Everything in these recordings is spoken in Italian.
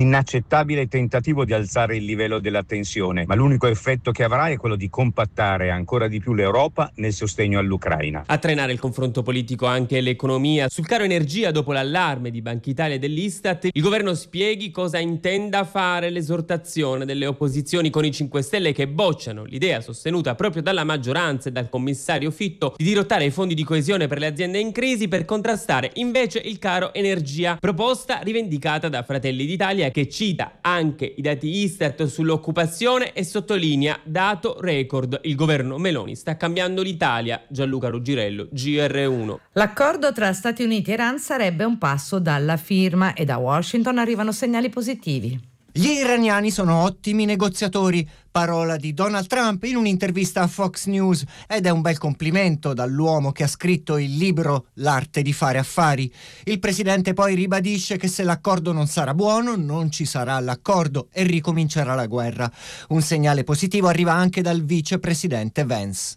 inaccettabile tentativo di alzare il livello della tensione, ma l'unico effetto che avrà è quello di compattare ancora di più l'Europa nel sostegno all'Ucraina. A trainare il confronto politico anche l'economia. Sul caro energia, dopo l'allarme di Banca Italia e dell'Istat, il governo spieghi cosa intenda fare. L'esortazione delle opposizioni con i 5 Stelle che bocciano l'idea sostenuta proprio dalla maggioranza e dal commissario Fitto di dirottare i fondi di coesione per le aziende in crisi per contrastare invece il caro energia, proposta rivendicata da Fratelli d'Italia, che cita anche i dati Istat sull'occupazione e sottolinea dato record. Il governo Meloni sta cambiando l'Italia. Gianluca Ruggirello, GR1. L'accordo tra Stati Uniti e Iran sarebbe un passo dalla firma e da Washington arrivano segnali positivi. Gli iraniani sono ottimi negoziatori, parola di Donald Trump in un'intervista a Fox News, ed è un bel complimento dall'uomo che ha scritto il libro L'arte di fare affari. Il presidente poi ribadisce che se l'accordo non sarà buono, non ci sarà l'accordo e ricomincerà la guerra. Un segnale positivo arriva anche dal vicepresidente Vance.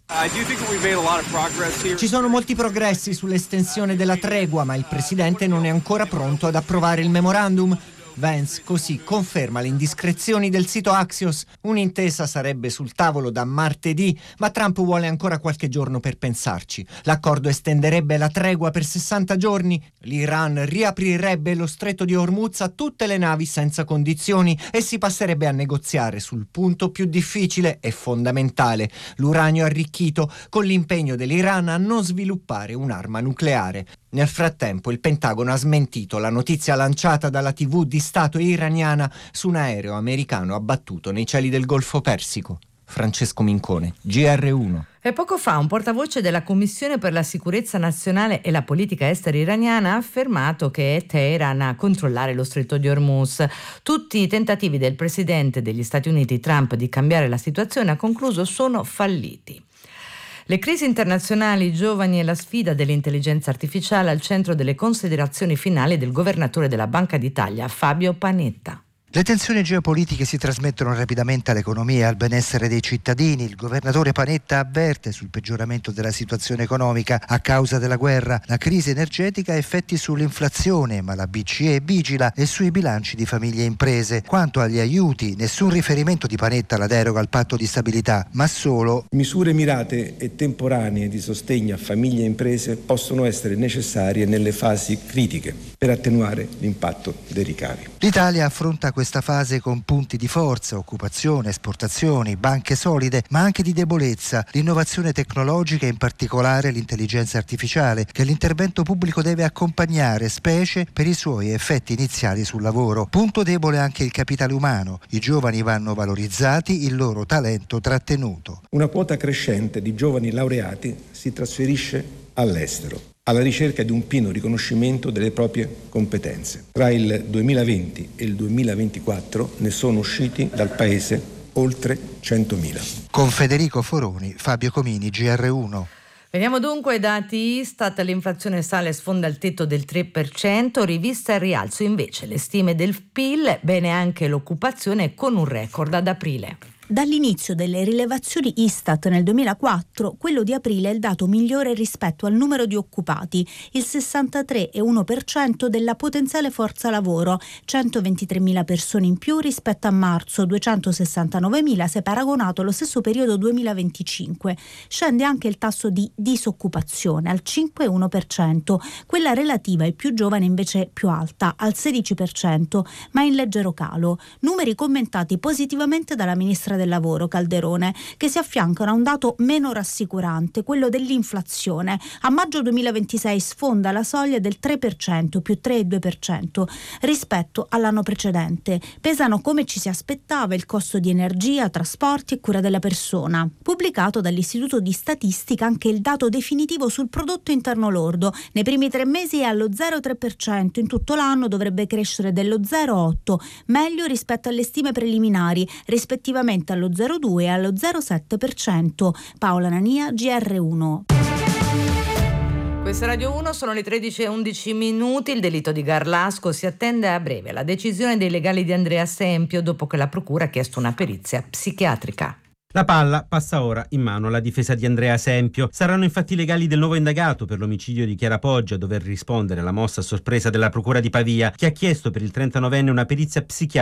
Ci sono molti progressi sull'estensione della tregua, ma il presidente non è ancora pronto ad approvare il memorandum. Vance così conferma le indiscrezioni del sito Axios. Un'intesa sarebbe sul tavolo da martedì, ma Trump vuole ancora qualche giorno per pensarci. L'accordo estenderebbe la tregua per 60 giorni, l'Iran riaprirebbe lo stretto di Hormuz a tutte le navi senza condizioni e si passerebbe a negoziare sul punto più difficile e fondamentale, l'uranio arricchito, con l'impegno dell'Iran a non sviluppare un'arma nucleare. Nel frattempo il Pentagono ha smentito la notizia lanciata dalla TV di Stato iraniana su un aereo americano abbattuto nei cieli del Golfo Persico. Francesco Mincone, GR1. E poco fa un portavoce della Commissione per la sicurezza nazionale e la politica estera iraniana ha affermato che è Teheran a controllare lo stretto di Hormuz. Tutti i tentativi del presidente degli Stati Uniti Trump di cambiare la situazione, ha concluso, sono falliti. Le crisi internazionali, i giovani e la sfida dell'intelligenza artificiale al centro delle considerazioni finali del governatore della Banca d'Italia, Fabio Panetta. Le tensioni geopolitiche si trasmettono rapidamente all'economia e al benessere dei cittadini. Il governatore Panetta avverte sul peggioramento della situazione economica a causa della guerra. La crisi energetica ha effetti sull'inflazione, ma la BCE vigila e sui bilanci di famiglie e imprese. Quanto agli aiuti, nessun riferimento di Panetta alla deroga al patto di stabilità, ma solo misure mirate e temporanee di sostegno a famiglie e imprese possono essere necessarie nelle fasi critiche per attenuare l'impatto dei ricavi. L'Italia affronta questa fase con punti di forza, occupazione, esportazioni, banche solide, ma anche di debolezza, l'innovazione tecnologica e in particolare l'intelligenza artificiale, che l'intervento pubblico deve accompagnare, specie per i suoi effetti iniziali sul lavoro. Punto debole anche il capitale umano. I giovani vanno valorizzati, il loro talento trattenuto. Una quota crescente di giovani laureati si trasferisce all'estero, alla ricerca di un pieno riconoscimento delle proprie competenze. Tra il 2020 e il 2024 ne sono usciti dal paese oltre 100.000. Con Federico Foroni, Fabio Comini, GR1. Vediamo dunque i dati Istat. L'inflazione sale e sfonda il tetto del 3%, rivista al rialzo invece le stime del PIL, bene anche l'occupazione con un record ad aprile. Dall'inizio delle rilevazioni Istat nel 2004, quello di aprile è il dato migliore rispetto al numero di occupati, il 63,1% della potenziale forza lavoro, 123.000 persone in più rispetto a marzo, 269.000 se paragonato allo stesso periodo 2025. Scende anche il tasso di disoccupazione al 5,1%, quella relativa ai più giovani invece più alta, al 16%, ma in leggero calo. Numeri commentati positivamente dalla ministra del lavoro Calderone, che si affiancano a un dato meno rassicurante, quello dell'inflazione. A maggio 2026 sfonda la soglia del 3%, più 3,2% rispetto all'anno precedente. Pesano come ci si aspettava il costo di energia, trasporti e cura della persona. Pubblicato dall'Istituto di Statistica anche il dato definitivo sul prodotto interno lordo. Nei primi 3 mesi è allo 0,3%, in tutto l'anno dovrebbe crescere dello 0,8%, meglio rispetto alle stime preliminari, rispettivamente allo 0,2 e allo 0,7%. Paola Nania, GR1. Questa Radio 1, sono le 13:11. Il delitto di Garlasco, si attende a breve la decisione dei legali di Andrea Sempio dopo che la procura ha chiesto una perizia psichiatrica. La palla passa ora in mano alla difesa di Andrea Sempio. Saranno infatti i legali del nuovo indagato per l'omicidio di Chiara Poggi a dover rispondere alla mossa a sorpresa della procura di Pavia, che ha chiesto per il 39enne una perizia psichiatrica